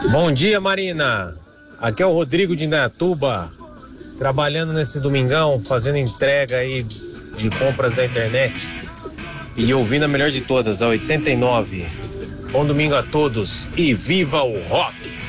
Bom dia, Marina. Aqui é o Rodrigo de Indaiatuba, trabalhando nesse domingão, fazendo entrega aí de compras da internet e ouvindo a melhor de todas, a 89. Bom domingo a todos e viva o rock!